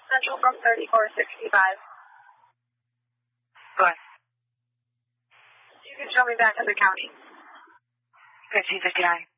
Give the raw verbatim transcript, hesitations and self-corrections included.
Central from thirty-four sixty-five. Go ahead. You can show me back to the county. fifteen fifty-nine.